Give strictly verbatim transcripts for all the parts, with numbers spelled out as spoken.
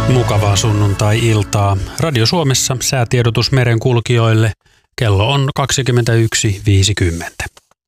Mukavaa sunnuntai-iltaa. Radio Suomessa säätiedotus merenkulkijoille. Kello on kaksikymmentäyksi viisikymmentä.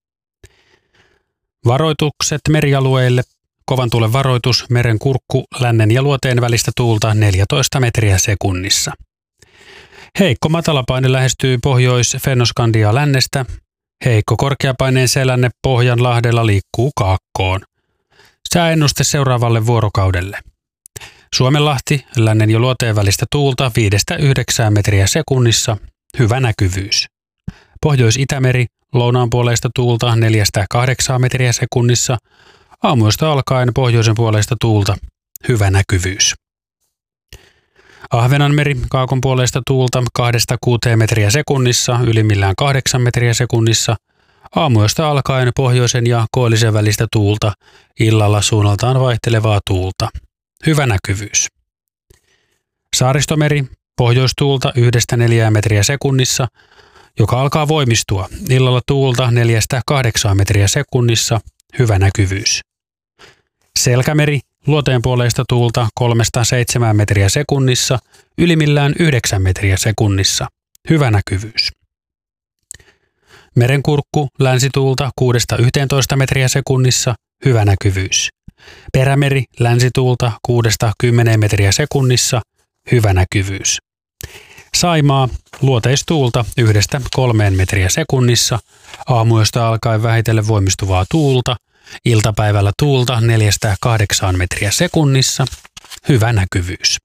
Varoitukset merialueille. Kovan tuulen varoitus, Merenkurkku, lännen ja luoteen välistä tuulta neljätoista metriä sekunnissa. Heikko matalapaine lähestyy Pohjois-Fennoskandiaa lännestä. Heikko korkeapaineen selänne Pohjanlahdella liikkuu kaakkoon. Sääennuste seuraavalle vuorokaudelle. Suomenlahti, lännen ja luoteen välistä tuulta viidestä yhdeksään metriä sekunnissa, hyvä näkyvyys. Pohjois-Itämeri, lounaanpuoleista tuulta neljästä kahdeksaan metriä sekunnissa, aamuyöstä alkaen pohjoisen puoleista tuulta, hyvä näkyvyys. Ahvenanmeri, kaakonpuoleista tuulta kahdesta kuuteen metriä sekunnissa, ylimmillään kahdeksan metriä sekunnissa, aamuyöstä alkaen pohjoisen ja koillisen välistä tuulta, illalla suunnaltaan vaihtelevaa tuulta. Hyvä näkyvyys. Saaristomeri, pohjoistuulta yhdestä neljään metriä sekunnissa, joka alkaa voimistua. Illalla tuulta neljästä kahdeksaan metriä sekunnissa, hyvä näkyvyys. Selkämeri, luoteenpuoleista tuulta kolmesta seitsemään metriä sekunnissa, ylimmillään yhdeksän metriä sekunnissa, hyvä näkyvyys. Merenkurkku, länsituulta kuudesta yhteentoista metriä sekunnissa, hyvä näkyvyys. Perämeri, länsituulta kuudesta kymmeneen metriä sekunnissa, hyvä näkyvyys. Saimaa, luoteistuulta yhdestä kolmeen metriä sekunnissa, aamuyöstä alkaen vähitellen voimistuvaa tuulta, iltapäivällä tuulta neljästä kahdeksaan metriä sekunnissa, hyvä näkyvyys.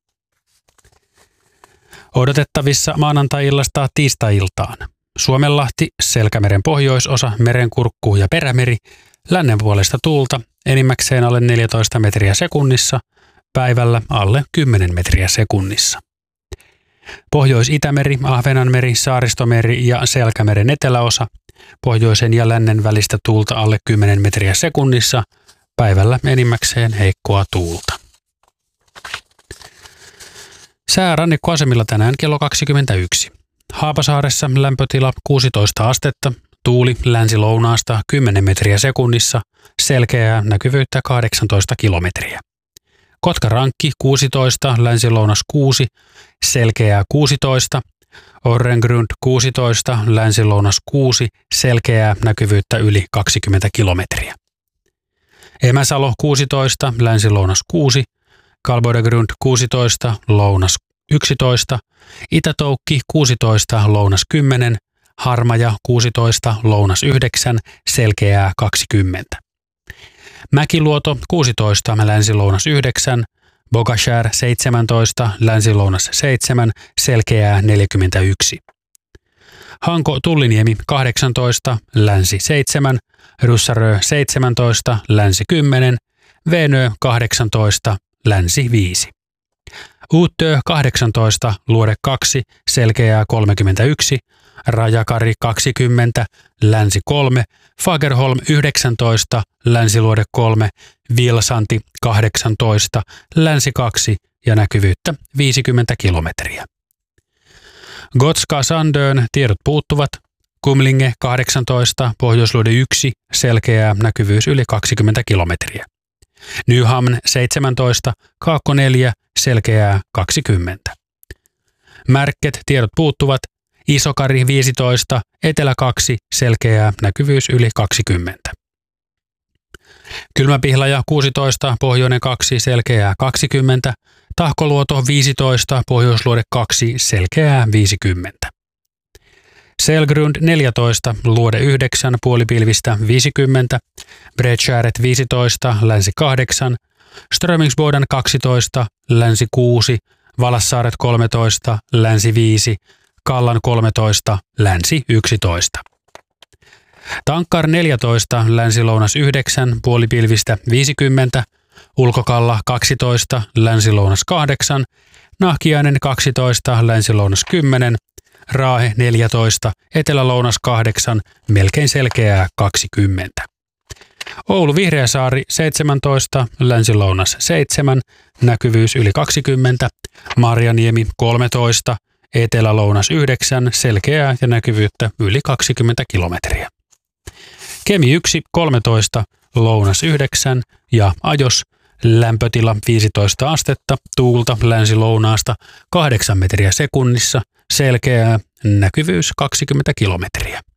Odotettavissa maanantai-illasta tiistai-iltaan. Suomenlahti, Selkämeren pohjoisosa, Merenkurkku ja Perämeri, lännen puolesta tuulta, enimmäkseen alle neljätoista metriä sekunnissa, päivällä alle kymmenen metriä sekunnissa. Pohjois-Itämeri, Ahvenanmeri, Saaristomeri ja Selkämeren eteläosa, pohjoisen ja lännen välistä tuulta alle kymmenen metriä sekunnissa, päivällä enimmäkseen heikkoa tuulta. Sää rannikkoasemilla tänään kello kaksikymmentäyksi. Haapasaaressa lämpötila kuusitoista astetta, tuuli länsi-lounaasta kymmenen metriä sekunnissa, selkeää näkyvyyttä kahdeksantoista kilometriä. Kotkarankki kuusitoista, länsi-lounas kuusi, selkeää kuusitoista, Orrengrund kuusitoista, länsi-lounas kuusi, selkeää näkyvyyttä yli kaksikymmentä kilometriä. Emäsalo kuusitoista, länsi-lounas kuusi, Kalbodegrund kuusitoista, lounas yksitoista, Itätoukki kuusitoista, lounas kymmenen, Harmaja kuusitoista, lounas yhdeksän, selkeää kaksikymmentä. Mäkiluoto kuusitoista, länsi-lounas yhdeksän, Bogashär seitsemäntoista, länsi-lounas seitsemän, selkeää neljäkymmentäyksi. Hanko Tulliniemi kahdeksantoista, länsi seitsemän, Ryssarö seitsemäntoista, länsi kymmenen, Venö kahdeksantoista, länsi viisi. Uutö kahdeksantoista, luode kaksi, selkeää kolmekymmentäyksi, Rajakari kaksikymmentä, länsi kolme, Fagerholm yhdeksäntoista, länsiluode kolme, Vilsanti kahdeksantoista, länsi kaksi ja näkyvyyttä viisikymmentä kilometriä. Gotska Sandön tiedot puuttuvat, Kumlinge kahdeksantoista, pohjoisluode yksi, selkeää näkyvyys yli kaksikymmentä kilometriä. Nyhamn seitsemäntoista, Kaakko neljä, selkeää kaksikymmentä. Märket tiedot puuttuvat, Isokari viisitoista, Etelä kaksi, selkeää näkyvyys yli kaksikymmentä. Kylmäpihlaja kuusitoista, Pohjoinen kaksi, selkeää kaksikymmentä. Tahkoluoto viisitoista, Pohjoisluode kaksi, selkeää viisikymmentä. Selgrund neljätoista, luode yhdeksän, puolipilvistä viisikymmentä. Bredskäret viisitoista, länsi kahdeksan. Strömingsboden kaksitoista, länsi kuusi. Valassaaret kolmetoista, länsi viisi. Kallan kolmetoista, länsi yksitoista. Tankkar neljätoista, länsi-lounas yhdeksän, puolipilvistä viisikymmentä. Ulkokalla kaksitoista, länsi-lounas kahdeksan. Nahkiainen kaksitoista, länsi-lounas kymmenen. Raahe neljätoista, etelä-lounas kahdeksan, melkein selkeää kaksikymmentä. Oulu Vihreäsaari seitsemäntoista, länsi-lounas seitsemän, näkyvyys yli kaksikymmentä. Marjaniemi kolmetoista, etelä-lounas yhdeksän, selkeää ja näkyvyyttä yli kaksikymmentä kilometriä. Kemi yksi kolmetoista, lounas yhdeksän ja Ajos Lämpötila viisitoista astetta, tuulta länsi-lounaasta kahdeksan metriä sekunnissa, selkeää, näkyvyys kaksikymmentä kilometriä.